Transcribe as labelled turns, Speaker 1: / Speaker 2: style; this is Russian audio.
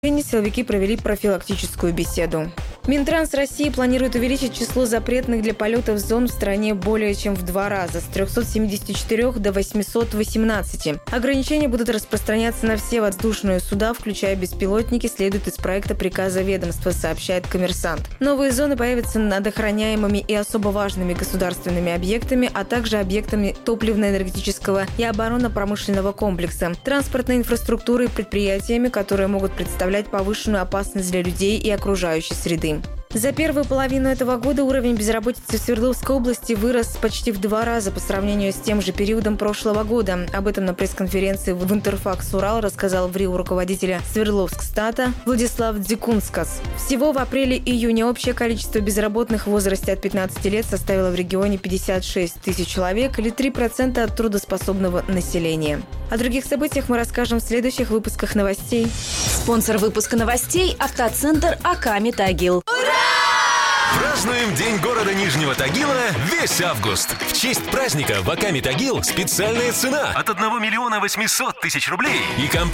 Speaker 1: Силовики провели профилактическую беседу. Минтранс России планирует увеличить число запретных для полетов зон в стране более чем в 2 раза, с 374 до 818. Ограничения будут распространяться на все воздушные суда, включая беспилотники, следует из проекта приказа ведомства, сообщает «Коммерсант». Новые зоны появятся над охраняемыми и особо важными государственными объектами, а также объектами топливно-энергетического и оборонно-промышленного комплекса, транспортной инфраструктуры и предприятиями, которые могут представлять повышенную опасность для людей и окружающей среды. За первую половину этого года уровень безработицы в Свердловской области вырос почти в 2 раза по сравнению с тем же периодом прошлого года. Об этом на пресс-конференции в Интерфакс Урал рассказал в РИО руководителя Свердловскстата Владислав Дзикунскас. Всего в апреле-июне общее количество безработных в возрасте от 15 лет составило в регионе 56 тысяч человек или 3% от трудоспособного населения. О других событиях мы расскажем в следующих выпусках новостей.
Speaker 2: Спонсор выпуска новостей – автоцентр АК «Метагил».
Speaker 3: Празднуем День города Нижнего Тагила весь август. В честь праздника в АК «Метагил» специальная цена от 1 800 000 рублей и комплект